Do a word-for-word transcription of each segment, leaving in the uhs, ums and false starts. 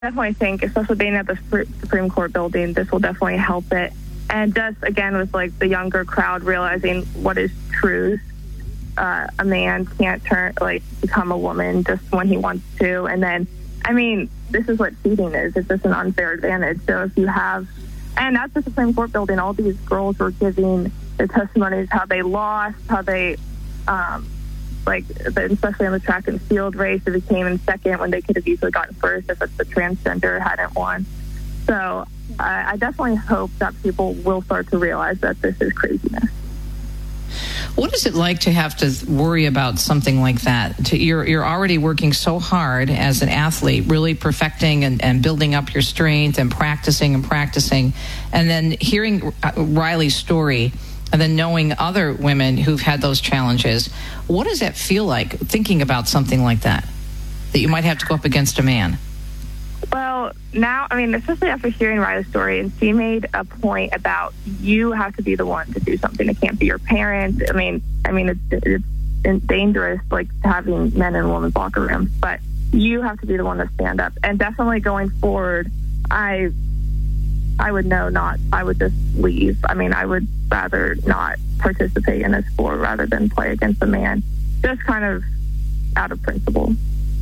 definitely think, especially being at the Supreme Court building, this will definitely help it. And just, again, with, like, the younger crowd realizing what is truth. Uh, a man can't turn, like, become a woman just when he wants to. And then, I mean, this is what cheating is. It's just an unfair advantage. So if you have, and that's the Supreme Court building, all these girls were giving their testimonies, how they lost, how they, um, like, especially in the track and field race, they came in second when they could have easily gotten first if it's the transgender hadn't won. So I, I definitely hope that people will start to realize that this is craziness. What is it like to have to worry about something like that? To, you're you're already working so hard as an athlete, really perfecting and, and building up your strength and practicing and practicing, and then hearing Riley's story and then knowing other women who've had those challenges. What does that feel like, thinking about something like that, that you might have to go up against a man? Well, now, I mean, especially after hearing Riley's story, and she made a point about you have to be the one to do something. It can't be your parents. I mean, I mean, it's, it's dangerous, like, having men in women's locker rooms, but you have to be the one to stand up. And definitely going forward, I, I would know not, I would just leave. I mean, I would rather not participate in a sport rather than play against a man, just kind of out of principle.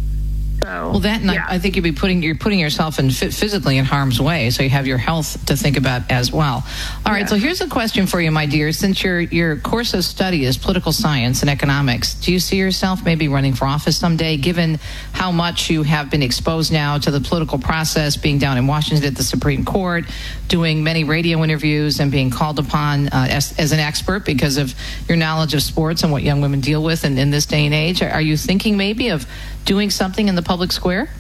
So, well, that, and yeah. I, I think you'd be putting you're putting yourself in physically in harm's way, so you have your health to think about as well. All right, yeah. So here's a question for you, my dear. Since your your course of study is political science and economics, do you see yourself maybe running for office someday, given how much you have been exposed now to the political process, being down in Washington at the Supreme Court, doing many radio interviews, and being called upon uh, as, as an expert because of your knowledge of sports and what young women deal with in, in this day and age? Are you thinking maybe of doing something in the public square?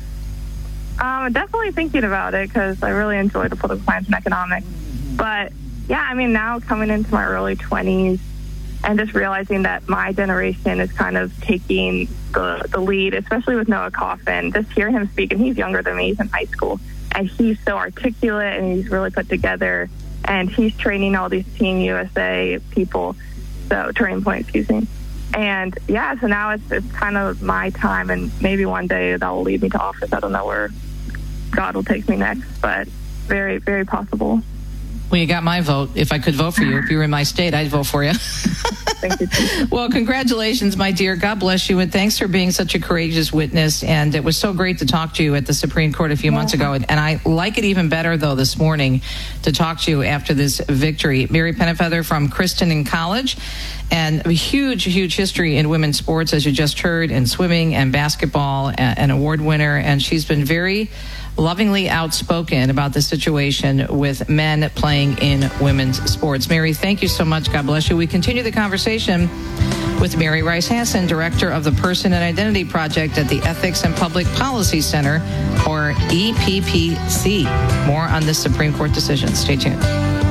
Um, definitely thinking about it because I really enjoy the political science and economics. But, yeah, I mean, now coming into my early twenties and just realizing that my generation is kind of taking the, the lead, especially with Noah Coffin, just hearing him speak, and he's younger than me, he's in high school, and he's so articulate and he's really put together, and he's training all these Team U S A people, so Turning Point, excuse me. And, yeah, so now it's, it's kind of my time, and maybe one day that will lead me to office. I don't know where God will take me next, but very, very possible. Well, you got my vote. If I could vote for you, if you were in my state, I'd vote for you. Thank you. Well, congratulations, my dear. God bless you, and thanks for being such a courageous witness. And it was so great to talk to you at the Supreme Court a few months ago. And, and I like it even better, though, this morning to talk to you after this victory. Mary Pennyfeather from Christensen College, and a huge, huge history in women's sports, as you just heard, in swimming and basketball, an award winner. And she's been very lovingly outspoken about the situation with men playing in women's sports. Mary, thank you so much. God bless you. We continue the conversation with Mary Rice Hasson, Director of the Person and Identity Project at the Ethics and Public Policy Center, or E P P C. More on this Supreme Court decision. Stay tuned.